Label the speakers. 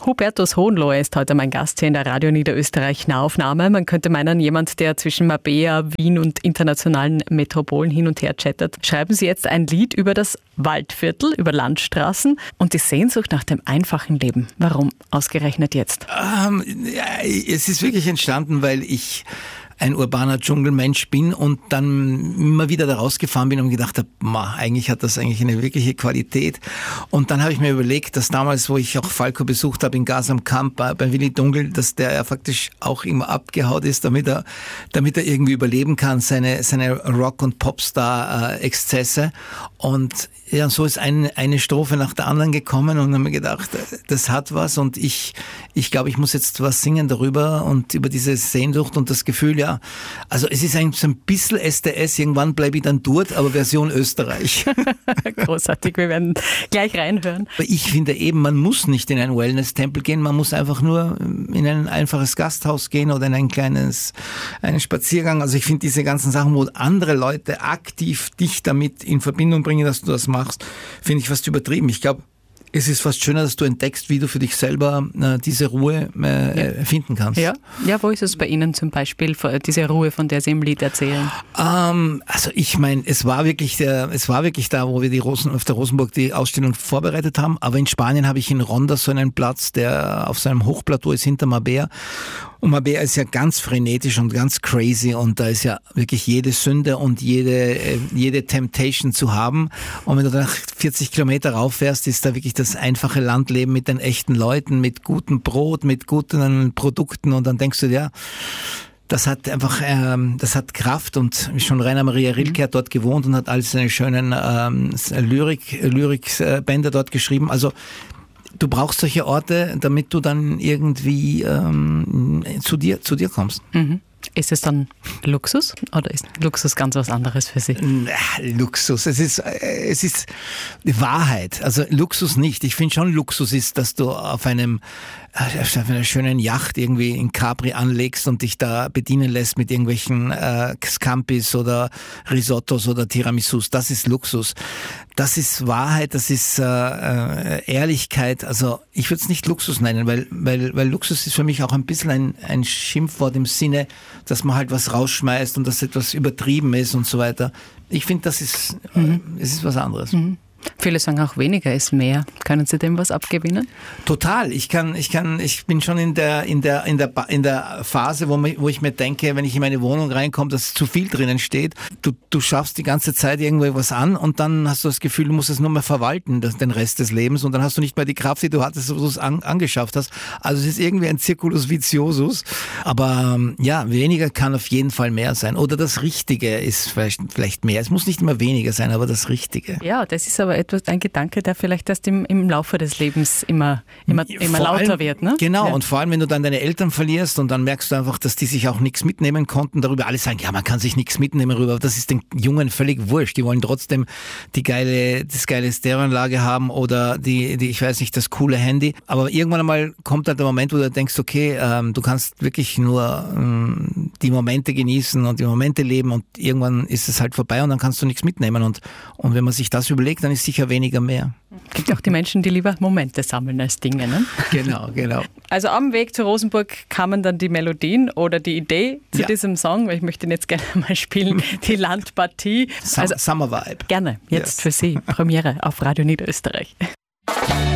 Speaker 1: Hubertus Hohenlohe ist heute mein Gast hier in der Radio Niederösterreich Nahaufnahme. Man könnte meinen, jemand, der zwischen Mabea, Wien und internationalen Metropolen hin und her chattert. Schreiben Sie jetzt ein Lied über das Waldviertel, über Landstraßen und die Sehnsucht nach dem einfachen Leben. Warum ausgerechnet jetzt?
Speaker 2: Es ist wirklich entstanden, weil ich ein urbaner Dschungelmensch bin und dann immer wieder da rausgefahren bin und gedacht habe, eigentlich hat das eigentlich eine wirkliche Qualität. Und dann habe ich mir überlegt, dass damals, wo ich auch Falco besucht habe in Gas am Kamp bei Willi Dunkel, dass der ja faktisch auch immer abgehaut ist, damit er irgendwie überleben kann, seine Rock- und Popstar-Exzesse. Und ja, so ist eine Strophe nach der anderen gekommen und habe mir gedacht, das hat was und ich glaube, ich muss jetzt was singen darüber und über diese Sehnsucht und das Gefühl, ja, also es ist eigentlich so ein bisschen STS, irgendwann bleibe ich dann dort, aber Version Österreich.
Speaker 1: Großartig, wir werden gleich reinhören.
Speaker 2: Ich finde eben, man muss nicht in einen Wellness-Tempel gehen, man muss einfach nur in ein einfaches Gasthaus gehen oder in einen Spaziergang. Also ich finde diese ganzen Sachen, wo andere Leute aktiv dich damit in Verbindung bringen, dass du das machst, finde ich fast übertrieben. Ich glaube, es ist fast schöner, dass du entdeckst, wie du für dich selber diese Ruhe finden kannst.
Speaker 1: Ja, wo ist es bei Ihnen zum Beispiel, diese Ruhe, von der Sie im Lied erzählen?
Speaker 2: Also ich meine, es war wirklich da, wo wir auf der Rosenburg die Ausstellung vorbereitet haben. Aber in Spanien habe ich in Ronda so einen Platz, der auf so einem Hochplateau ist hinter Mabea. Und Mabea ist ja ganz frenetisch und ganz crazy und da ist ja wirklich jede Sünde und jede Temptation zu haben. Und wenn du nach 40 Kilometer rauffährst, ist da wirklich das einfache Landleben mit den echten Leuten, mit gutem Brot, mit guten Produkten und dann denkst du, ja, das hat einfach, das hat Kraft und schon Rainer Maria Rilke hat dort gewohnt und hat all seine schönen Lyrik-Bände dort geschrieben. Also du brauchst solche Orte, damit du dann irgendwie zu dir kommst.
Speaker 1: Mhm. Ist es dann Luxus oder ist Luxus ganz was anderes für Sie?
Speaker 2: Luxus, es ist die Wahrheit. Also Luxus nicht. Ich finde schon Luxus ist, dass du auf einer schönen Yacht irgendwie in Capri anlegst und dich da bedienen lässt mit irgendwelchen Scampis oder Risottos oder Tiramisus. Das ist Luxus. Das ist Wahrheit, das ist Ehrlichkeit. Also ich würde es nicht Luxus nennen, weil Luxus ist für mich auch ein bisschen ein Schimpfwort im Sinne, dass man halt was rausschmeißt und dass etwas übertrieben ist und so weiter. Ich finde, es ist was anderes. Mhm.
Speaker 1: Viele sagen auch, weniger ist mehr. Können Sie dem was abgewinnen?
Speaker 2: Total. Ich bin schon in der Phase, wo ich mir denke, wenn ich in meine Wohnung reinkomme, dass zu viel drinnen steht. Du schaffst die ganze Zeit irgendwo was an und dann hast du das Gefühl, du musst es nur mehr verwalten, den Rest des Lebens und dann hast du nicht mehr die Kraft, die du hattest, wo du es angeschafft hast. Also es ist irgendwie ein Circulus viciosus. Aber ja, weniger kann auf jeden Fall mehr sein. Oder das Richtige ist vielleicht mehr. Es muss nicht immer weniger sein, aber das Richtige.
Speaker 1: Ja, das ist aber ein Gedanke, der vielleicht erst im Laufe des Lebens immer lauter wird. Ne?
Speaker 2: Genau,
Speaker 1: ja.
Speaker 2: Und vor allem, wenn du dann deine Eltern verlierst und dann merkst du einfach, dass die sich auch nichts mitnehmen konnten darüber. Alle sagen, ja, man kann sich nichts mitnehmen darüber, aber das ist den Jungen völlig wurscht. Die wollen trotzdem das geile Stereoanlage haben oder ich weiß nicht, das coole Handy. Aber irgendwann einmal kommt halt der Moment, wo du denkst, okay, du kannst wirklich nur die Momente genießen und die Momente leben und irgendwann ist es halt vorbei und dann kannst du nichts mitnehmen. Und wenn man sich das überlegt, dann ist sicher weniger mehr.
Speaker 1: Es gibt auch die Menschen, die lieber Momente sammeln als Dinge, ne?
Speaker 2: Genau.
Speaker 1: Also am Weg zur Rosenburg kamen dann die Melodien oder die Idee zu diesem Song, weil ich möchte ihn jetzt gerne mal spielen, die Landpartie.
Speaker 2: Summer Vibe.
Speaker 1: Gerne, jetzt für Sie, Premiere auf Radio Niederösterreich.